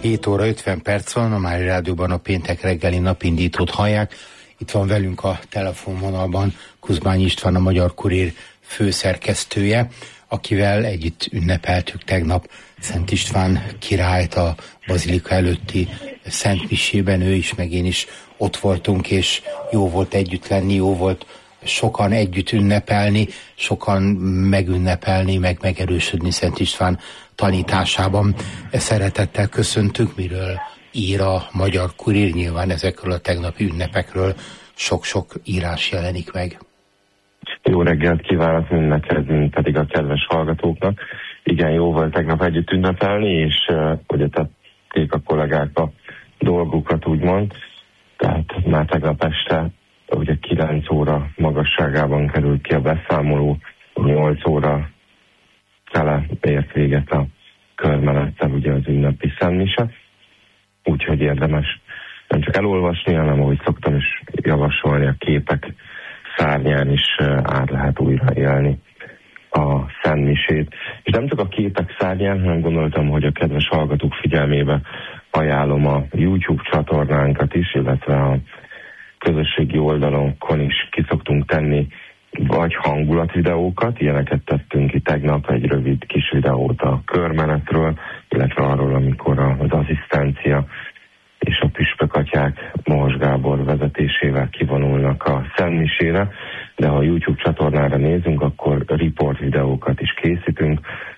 7 óra 50 perc van, a Mári Rádióban a péntek reggeli napindítót hallják. Itt van velünk a telefonvonalban Kuzmány István, a Magyar Kurír főszerkesztője, akivel együtt ünnepeltük tegnap Szent István királyt a bazilika előtti Szent Misében. Ő is, meg én is ott voltunk, és jó volt együtt lenni, jó volt sokan együtt ünnepelni, sokan megünnepelni, meg megerősödni Szent István tanításában. Szeretettel köszöntük, miről ír a Magyar Kurír, nyilván ezekről a tegnapi ünnepekről sok-sok írás jelenik meg. Jó reggelt kívánok mindenkinek, pedig a kedves hallgatóknak. Igen, jó volt tegnap együtt ünnepelni, és ugye tették a kollégák a dolgukat, úgymond. Tehát már tegnap este ugye 9 óra magasságában került ki a beszámoló, 8 óra tele ért véget a körmenettel ugye az ünnepi szentmise. Úgyhogy érdemes nem csak elolvasni, hanem ahogy szoktam is javasolni, a képek szárnyán is át lehet újra élni a szentmisét. És nem csak a képek szárnyán, hanem gondoltam, hogy a kedves hallgatók figyelmébe ajánlom a YouTube csatornánkat is, illetve a közösségi oldalonkon is ki szoktunk tenni vagy hangulatvideókat, ilyeneket tettünk ki tegnap, egy rövid kis videót a körmenetről, illetve arról, amikor az asszisztencia és a püspökatyák Mohos Gábor vezetésével kivonulnak a szentmisére, de ha a YouTube csatornára nézünk, akkor report videókat is készítünk,